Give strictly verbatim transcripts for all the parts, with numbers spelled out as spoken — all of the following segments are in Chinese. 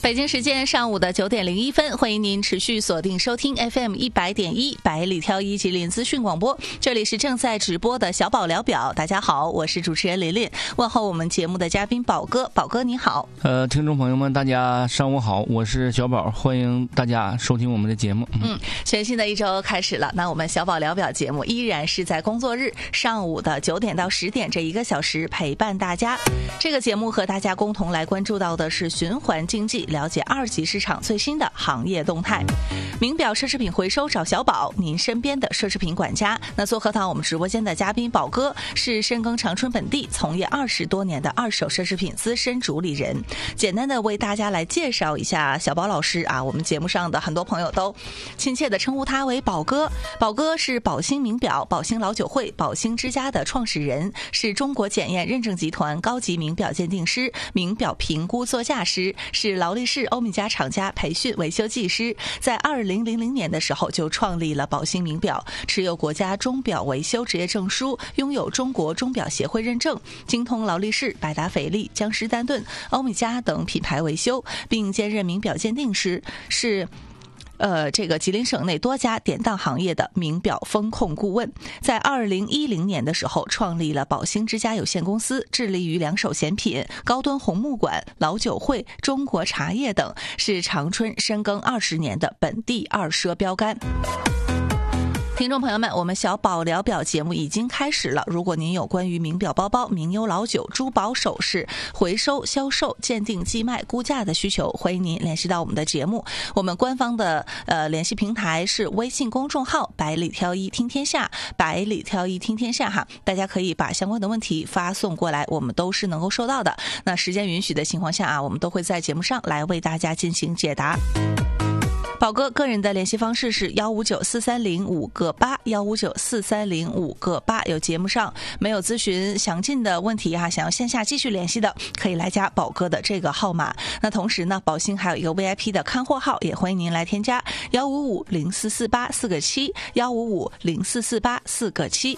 北京时间上午的九点零一分，欢迎您持续锁定收听 F M 一百点一百里挑一吉林资讯广播，这里是正在直播的小宝聊表。大家好，我是主持人琳琳，问候我们节目的嘉宾宝哥。宝哥你好。 呃，听众朋友们，大家上午好，我是小宝，欢迎大家收听我们的节目。 嗯，全新的一周开始了，那我们小宝聊表节目依然是在工作日上午的九点到十点这一个小时陪伴大家。这个节目和大家共同来关注到的是循环经济，了解二级市场最新的行业动态。名表奢侈品回收找小宝，您身边的奢侈品管家。那做客到我们直播间的嘉宾宝哥是深耕长春本地从业二十多年的二手奢侈品资深主理人。简单的为大家来介绍一下小宝老师啊，我们节目上的很多朋友都亲切的称呼他为宝哥。宝哥是宝兴名表、宝兴老酒会、宝兴之家的创始人，是中国检验认证集团高级名表鉴定师、名表评估座驾师，是劳力士、欧米茄厂家培训维修技师。在二零零零年的时候就创立了宝兴名表，持有国家钟表维修职业证书，拥有中国钟表协会认证，精通劳力士、百达翡丽、江诗丹顿、欧米茄等品牌维修，并兼任名表鉴定师，是呃，这个吉林省内多家典当行业的名表风控顾问。在二零一零年的时候创立了宝兴之家有限公司，致力于两手显品、高端红木馆、老酒会、中国茶叶等，是长春深耕二十年的本地二奢标杆。听众朋友们，我们小宝聊表节目已经开始了。如果您有关于名表包包、名优老酒、珠宝首饰回收、销售、鉴定、寄卖、估价的需求，欢迎您联系到我们的节目。我们官方的呃联系平台是微信公众号百里挑一听天下，百里挑一听天下哈，大家可以把相关的问题发送过来，我们都是能够收到的。那时间允许的情况下啊，我们都会在节目上来为大家进行解答。宝哥个人的联系方式是幺五九四三零五个八，幺五九四三零五个八。有节目上没有咨询详尽的问题哈、啊，想要线下继续联系的，可以来加宝哥的这个号码。那同时呢，宝兴还有一个 V I P 的看货号，也欢迎您来添加幺五五零四四八四个七，幺五五零四四八四个七。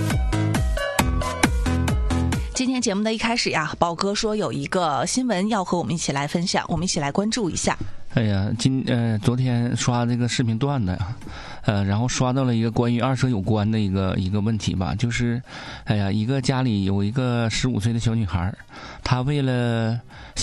今天节目的一开始呀，宝哥说有一个新闻要和我们一起来分享，我们一起来关注一下。 哎呀，今呃昨天刷这个视频段子呀，呃，然后刷到了一个关于二奢有关的一个一个问题吧，就是，哎呀，一个家里有一个十五岁的小女孩，她为了